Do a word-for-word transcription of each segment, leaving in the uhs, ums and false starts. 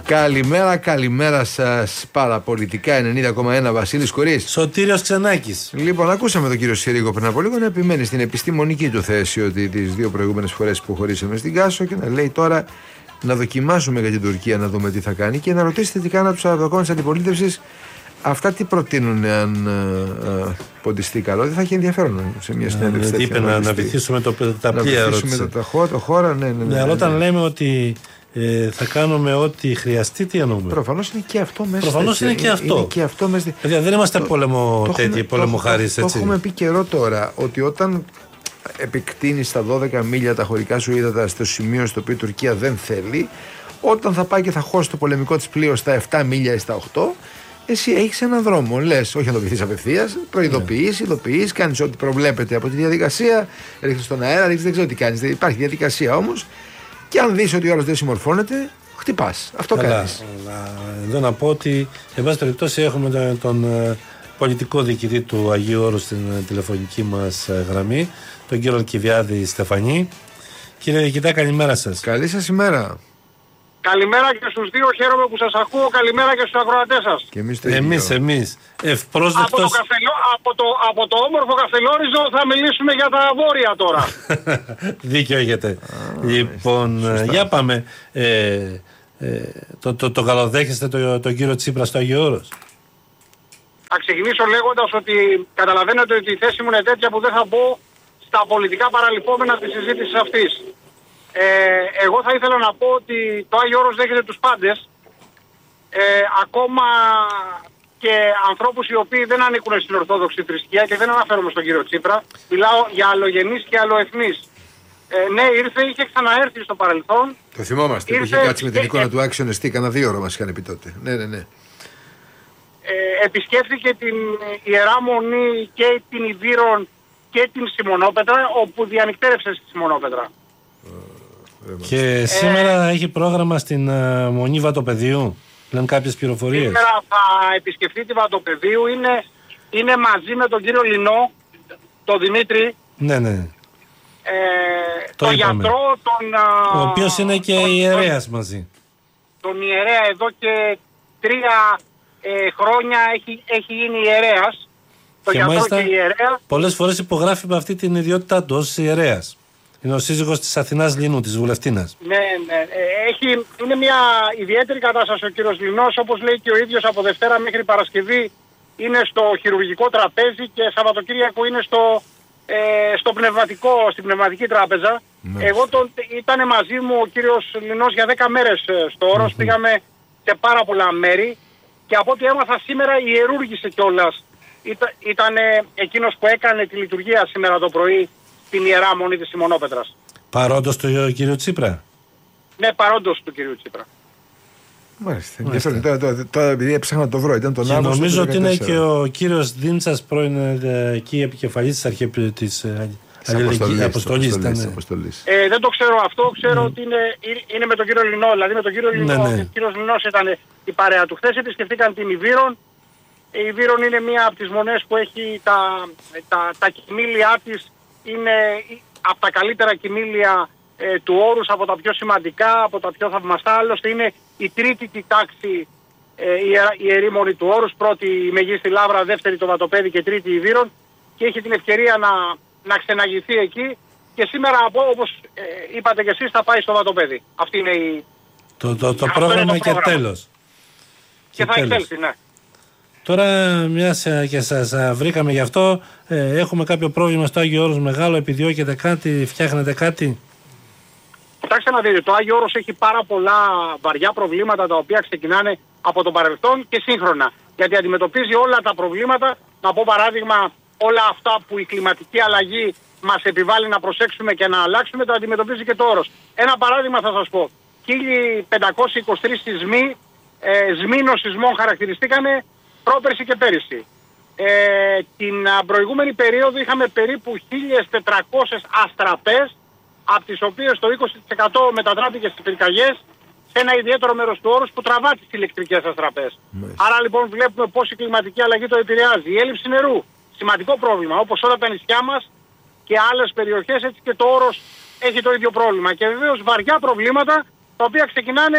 Καλημέρα, καλημέρα σας. Παραπολιτικά ενενήντα κόμμα ένα, Βασίλης Κορής. Σωτήριος Ξενάκης. Λοιπόν, ακούσαμε τον κύριο Συρίγο πριν από λίγο να επιμένει στην επιστημονική του θέση ότι τις δύο προηγούμενες φορές που χωρίσαμε στην Κάσο και να λέει τώρα να δοκιμάσουμε για την Τουρκία να δούμε τι θα κάνει και να ρωτήσετε τι κάνουν από τους από της αντιπολίτευσης. Αυτά τι προτείνουν αν uh, uh, ποντιστεί καλό, δεν θα έχει ενδιαφέρον σε μια συνέντευξη. Δεν είπε να, να βυθίσουμε το, τα πλοία. Να βυθίσουμε το, το, το χώρα, ναι, ναι, ναι, ναι, ναι, αλλά όταν ναι. λέμε ότι ε, θα κάνουμε ό,τι χρειαστεί, τι εννοούμε. Προφανώς είναι και αυτό μέσα. Προφανώς είναι και αυτό. Είναι και αυτό μέσα. Δηλαδή δεν είμαστε πόλεμο τέτοιοι, πολεμοχάρης. Το έχουμε πει καιρό τώρα ότι όταν επικτείνει στα δώδεκα μίλια τα χωρικά σου ύδατα στο σημείο στο οποίο η Τουρκία δεν θέλει, όταν θα πάει και θα χώσει το πολεμικό της πλοίο στα επτά μίλια ή στα οκτώ, εσύ έχεις έναν δρόμο. Λες, όχι να το βυθείς απευθείας, προειδοποιείς, yeah. ειδοποιείς, κάνεις ό,τι προβλέπεται από τη διαδικασία, ρίχνεις στον αέρα, ρίχνεις, δεν ξέρω τι κάνεις. Υπάρχει διαδικασία όμως, και αν δεις ότι ο άλλος δεν συμμορφώνεται, χτυπάς. Αυτό αλλά, κάνεις. Αλλά εδώ να πω ότι, εν πάση περιπτώσει, έχουμε τον, τον uh, πολιτικό διοικητή του Αγίου Όρου στην uh, τηλεφωνική μας uh, γραμμή, τον κύριο Αλκιβιάδη Στεφανή. Κύριε διοικητά, καλημέρα σας. Καλή σας ημέρα. Καλημέρα και στους δύο, χαίρομαι που σας ακούω. Καλημέρα και στους ακροατές σας. Και εμείς το εμείς, εμείς. Ευπρόσδεκτος. Από το, καφελό, από, το, από το όμορφο Καφελόριζο θα μιλήσουμε για τα βόρεια τώρα. Δίκιο έχετε. Α, λοιπόν, σωστά. Για πάμε. Ε, ε, το, το, το καλοδέχεστε τον το κύριο Τσίπρα στο Άγιο Όρος. Θα ξεκινήσω λέγοντας ότι καταλαβαίνετε ότι η θέση μου είναι τέτοια που δεν θα μπω στα πολιτικά παραλυπόμενα της συζήτησης αυτής. Ε, εγώ θα ήθελα να πω ότι το Άγιο Όρος δέχεται τους πάντες, ε, ακόμα και ανθρώπους οι οποίοι δεν ανήκουν στην Ορθόδοξη θρησκεία, και δεν αναφέρομαι στον κύριο Τσίπρα, μιλάω για αλλογενείς και αλλοεθνείς. Ε, ναι, ήρθε, είχε ξαναέρθει στο παρελθόν. Το θυμόμαστε, ήρθε, που είχε κάτσει με την εικόνα του Άξιον Εστί, κανένα δύο ώρα μας είχαν πει τότε. Ναι, ναι, ναι. Ε, επισκέφθηκε την Ιερά Μονή και την Ιδύρων και την Σιμονόπετρα, όπου διανυκτέρευσε στη Σιμονόπετρα. Και σήμερα ε, έχει πρόγραμμα στην uh, Μονή Βατοπεδίου. Λένε κάποιες πληροφορίες. Σήμερα θα επισκεφτεί τη Βατοπεδίου. Είναι, είναι μαζί με τον κύριο Λινό, τον Δημήτρη. Ναι, ναι. Ε, το τον είπαμε. γιατρό, τον... Ο οποίος είναι και τον, ιερέας μαζί. Τον ιερέα εδώ και τρία ε, χρόνια έχει, έχει γίνει ιερέας. Το και γιατρό μάλιστα, και ιερέα. Πολλές φορές υπογράφει με αυτή την ιδιότητά του ως ιερέας. Είναι ο σύζυγος της Αθηνάς Λινού, της βουλευτίνας. Ναι, ναι. Έχει, είναι μια ιδιαίτερη κατάσταση ο κύριος Λινός, όπως λέει και ο ίδιος, από Δευτέρα μέχρι Παρασκευή είναι στο χειρουργικό τραπέζι και Σαββατοκύριακο είναι στο, ε, στο πνευματικό, στην πνευματική τράπεζα. Ναι. Εγώ τον, ήταν μαζί μου ο κύριος Λινός για δέκα μέρες στο Όρος, mm-hmm. πήγαμε σε πάρα πολλά μέρη και από ό,τι έμαθα σήμερα ιερούργησε κιόλας. Ήταν, ήταν εκείνος που έκανε τη λειτουργία σήμερα το πρωί την Ιερά Μονή της Σιμονόπετρας. Παρόντος του κύριο Τσίπρα. Ναι, παρόντος του κύριου Τσίπρα. Μάλιστα. Μάλιστα. Τώρα, τώρα, τώρα επειδή έψαχνα να το βρω, ήταν τον Αύγουστο. Νομίζω ότι είναι και ο κύριος Δίντσας, πρώην εκεί επικεφαλής της αρχή της Αποστολής. Ε, δεν το ξέρω αυτό, ξέρω mm. ότι είναι, είναι με τον κύριο Λινό. Δηλαδή με τον κύριο Λινό, ναι, ναι. Ο κύριος Λινός ήταν η παρέα του. Χθες επισκεφτήκαν την Ιδύρων. Η Ιδύρων είναι μία από τις μονές που έχει τα, τα, τα κοιμήλια της. Είναι από τα καλύτερα κοιμήλια ε, του Όρους, από τα πιο σημαντικά, από τα πιο θαυμαστά. Άλλωστε είναι η τρίτη τη τάξη ε, η, η Ιερή Μονή του Όρους. Πρώτη η Μεγίστη Λαύρα, δεύτερη το Βατοπέδι και τρίτη η Ιδύρων. Και έχει την ευκαιρία να, να ξεναγηθεί εκεί. Και σήμερα, όπως ε, είπατε και εσείς, θα πάει στο Βατοπέδι. Αυτή είναι η... Το, το, το πρόγραμμα και τέλος. Και, και θα εξέλθει, ναι. Τώρα, μιας και σας βρήκαμε γι' αυτό, ε, έχουμε κάποιο πρόβλημα στο Άγιο Όρος μεγάλο, επιδιώκετε κάτι, φτιάχνετε κάτι. Κοιτάξτε να δείτε, το Άγιο Όρος έχει πάρα πολλά βαριά προβλήματα τα οποία ξεκινάνε από το παρελθόν και σύγχρονα. Γιατί αντιμετωπίζει όλα τα προβλήματα, να πω παράδειγμα όλα αυτά που η κλιματική αλλαγή μας επιβάλλει να προσέξουμε και να αλλάξουμε, το αντιμετωπίζει και το Όρος. Ένα παράδειγμα θα σας πω, χίλια πεντακόσιοι είκοσι τρεις σεισμοί, ε, σμήνων σεισμών χαρακτηριστήκανε πρόπερση και πέρυσι. Ε, την προηγούμενη περίοδο είχαμε περίπου χίλιες τετρακόσιες αστραπές, από τις οποίες το είκοσι τοις εκατό μετατράπηκε στις πυρκαγιές σε ένα ιδιαίτερο μέρος του Όρους που τραβά τις ηλεκτρικές αστραπές. Μάλιστα. Άρα λοιπόν βλέπουμε πώς η κλιματική αλλαγή το επηρεάζει. Η έλλειψη νερού, σημαντικό πρόβλημα, όπως όλα τα νησιά μας και άλλες περιοχές, έτσι και το Όρος έχει το ίδιο πρόβλημα. Και βεβαίως βαριά προβλήματα τα οποία ξεκινάνε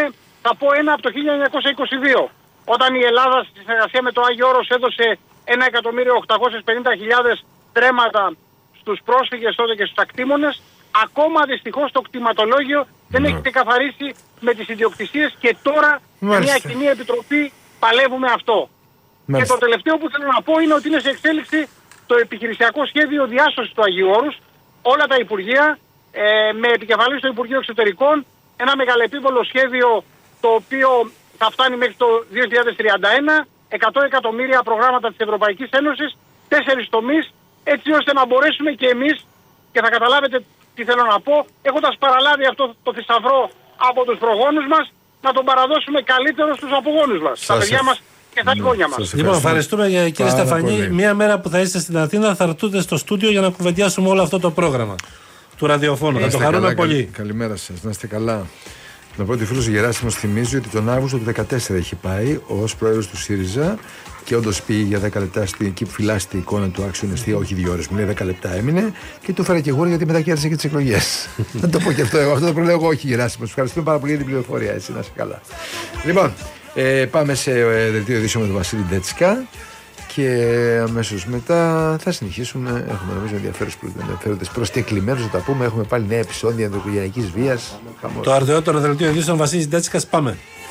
θα πω ένα από το χίλια εννιακόσια είκοσι δύο. Όταν η Ελλάδα στη συνεργασία με το Άγιο Όρος έδωσε ένα εκατομμύριο οκτακόσιες πενήντα χιλιάδες τρέματα στους πρόσφυγες τότε και στους ακτήμονες, ακόμα δυστυχώς το κτηματολόγιο δεν Ναι. έχει ξεκαθαρίσει με τις ιδιοκτησίες και τώρα Μάλιστα. μια κοινή επιτροπή παλεύουμε αυτό. Μάλιστα. Και το τελευταίο που θέλω να πω είναι ότι είναι σε εξέλιξη το επιχειρησιακό σχέδιο διάσωσης του Αγίου Όρους. Όλα τα Υπουργεία, ε, με επικεφαλής στο Υπουργείο Εξωτερικών, ένα μεγαλεπίβολο σχέδιο το οποίο θα φτάνει μέχρι το δύο χιλιάδες τριάντα ένα, εκατό εκατομμύρια προγράμματα της Ευρωπαϊκής Ένωσης, τέσσερις τομείς, έτσι ώστε να μπορέσουμε και εμείς, και θα καταλάβετε τι θέλω να πω, έχοντας παραλάβει αυτό το θησαυρό από τους προγόνους μας, να τον παραδώσουμε καλύτερο στους απογόνους μας, στα παιδιά μας και στα εγγόνια μας. Λοιπόν, ευχαριστούμε κύριε Στεφανή. Μία μέρα που θα είστε στην Αθήνα θα έρθετε στο στούντιο για να κουβεντιάσουμε όλο αυτό το πρόγραμμα του ραδιοφώνου. Θα το χαρούμε καλά, πολύ. Καλη, καλημέρα σας, να είστε καλά. Να πω ότι ο φίλος Γεράσιμος θυμίζει ότι τον Αύγουστο του δύο χιλιάδες δεκατέσσερα έχει πάει ως πρόεδρος του ΣΥΡΙΖΑ και όντως πήγε για δέκα λεπτά στην εκεί που φυλάσσεται η εικόνα του άξιου εστία, όχι δύο ώρες. Μου λέει δέκα λεπτά έμεινε και του έφερα και εγώ γιατί μετά κέρδισε και τις εκλογές. Να το πω και αυτό εγώ. Αυτό το προλέγω εγώ, όχι Γεράσιμος. Ευχαριστούμε πάρα πολύ για την πληροφορία. Έτσι, να είστε καλά. Λοιπόν, ε, πάμε σε ε, δελτίο ειδήσεων με τον Βασίλη Ντέτσικα. Και αμέσως μετά θα συνεχίσουμε. Έχουμε νομίζω ενδιαφέροντες προσκεκλημένους να τα πούμε. Έχουμε πάλι νέα επεισόδια ενδοοικογενειακής βίας. Το αρδεότερο δελτίο ειδήσεων Βασίλης Ντέτσικας, πάμε.